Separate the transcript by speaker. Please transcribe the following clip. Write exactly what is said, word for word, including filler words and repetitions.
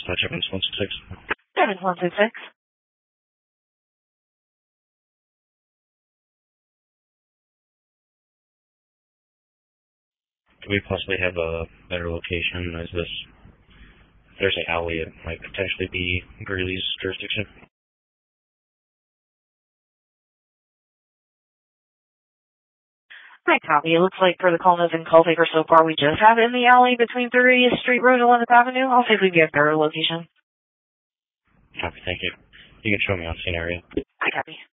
Speaker 1: Touch Evans one six six.
Speaker 2: Evans one six six.
Speaker 1: Do we possibly have a better location? Is this, there's an alley that might potentially be Greeley's jurisdiction?
Speaker 2: Hi, copy. It looks like for the call notes and call taker so far, we just have it in the alley between thirtieth Street Road and eleventh Avenue. I'll see if we can get a better location.
Speaker 1: Copy, thank you. You can show me on scene area.
Speaker 2: Hi, copy.